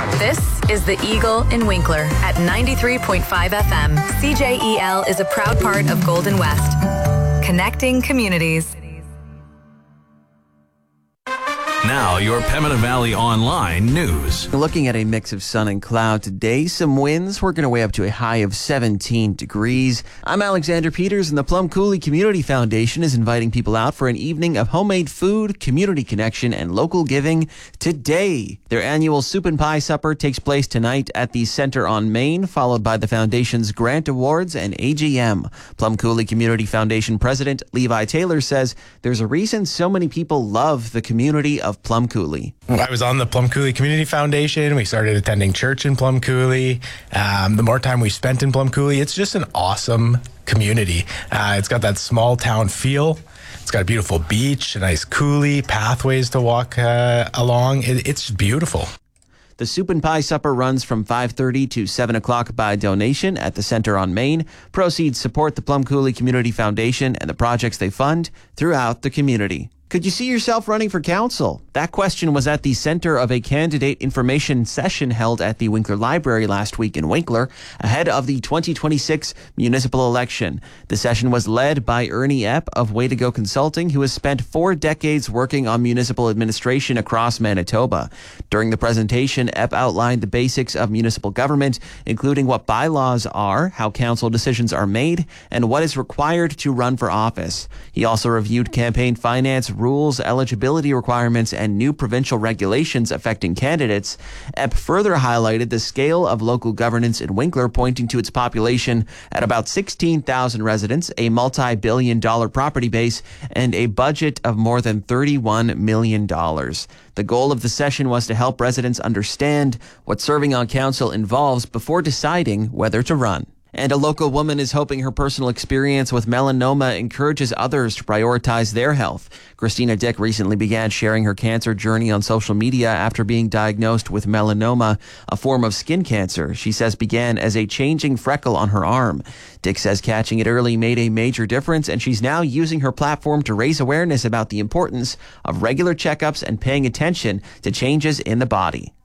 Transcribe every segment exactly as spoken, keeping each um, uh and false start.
This is The Eagle in Winkler at ninety-three point five F M. C J E L is a proud part of Golden West. Connecting communities. Now, your Pembina Valley Online news. Looking at a mix of sun and cloud today, some winds working our way up to a high of seventeen degrees. I'm Alexander Peters, and the Plum Coulee Community Foundation is inviting people out for an evening of homemade food, community connection, and local giving today. Their annual Soup and Pie Supper takes place tonight at the Center on Main, followed by the Foundation's Grant Awards and A G M. Plum Coulee Community Foundation President Levi Taylor says there's a reason so many people love the community of Plum Coulee. I was on the Plum Coulee Community Foundation. We started attending church in Plum Coulee. Um, the more time we spent in Plum Coulee, it's just an awesome community. Uh, it's got that small town feel. It's got a beautiful beach, a nice coulee, pathways to walk uh, along. It, it's beautiful. The Soup and Pie Supper runs from five thirty to seven o'clock by donation at the Center on Main. Proceeds support the Plum Coulee Community Foundation and the projects they fund throughout the community. Could you see yourself running for council? That question was at the center of a candidate information session held at the Winkler Library last week in Winkler, ahead of the twenty twenty-six municipal election. The session was led by Ernie Epp of Way to Go Consulting, who has spent four decades working on municipal administration across Manitoba. During the presentation, Epp outlined the basics of municipal government, including what bylaws are, how council decisions are made, and what is required to run for office. He also reviewed campaign finance rules, eligibility requirements, and new provincial regulations affecting candidates. Epp further highlighted the scale of local governance in Winkler, pointing to its population at about sixteen thousand residents, a multi-billion dollar property base, and a budget of more than thirty-one million dollars. The goal of the session was to help residents understand what serving on council involves before deciding whether to run. And a local woman is hoping her personal experience with melanoma encourages others to prioritize their health. Christina Dick recently began sharing her cancer journey on social media after being diagnosed with melanoma, a form of skin cancer she says began as a changing freckle on her arm. Dick says catching it early made a major difference, and she's now using her platform to raise awareness about the importance of regular checkups and paying attention to changes in the body.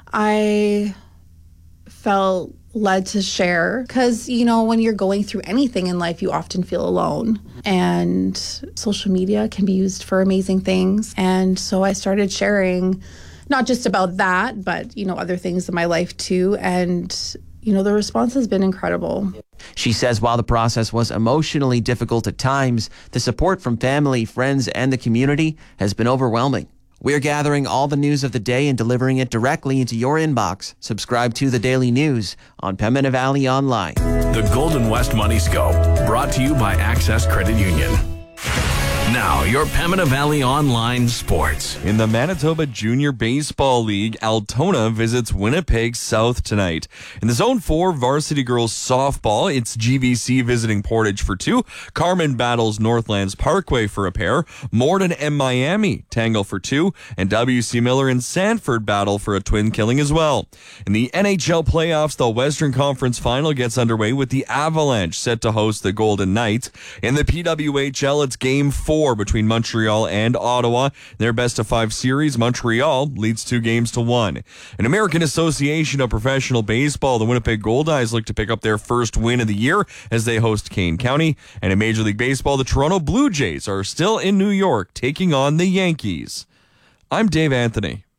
I felt led to share because, you know, when you're going through anything in life, you often feel alone, and social media can be used for amazing things. And so I started sharing not just about that, but, you know, other things in my life too. And, you know, the response has been incredible. She says while the process was emotionally difficult at times, the support from family, friends, and the community has been overwhelming. We're gathering all the news of the day and delivering it directly into your inbox. Subscribe to the Daily News on Pembina Valley Online. The Golden West Money Scope, brought to you by Access Credit Union. Now, your Pembina Valley Online Sports. In the Manitoba Junior Baseball League, Altona visits Winnipeg South tonight. In the Zone four Varsity Girls Softball, it's G V C visiting Portage for two. Carmen battles Northlands Parkway for a pair. Morden and Miami tangle for two. And W C Miller and Sanford battle for a twin killing as well. In the N H L playoffs, the Western Conference Final gets underway with the Avalanche set to host the Golden Knights. In the P W H L, it's Game four between Montreal and Ottawa. In their best-of-five series, Montreal leads two games to one. In American Association of Professional Baseball, the Winnipeg Goldeyes look to pick up their first win of the year as they host Kane County. And in Major League Baseball, the Toronto Blue Jays are still in New York, taking on the Yankees. I'm Dave Anthony.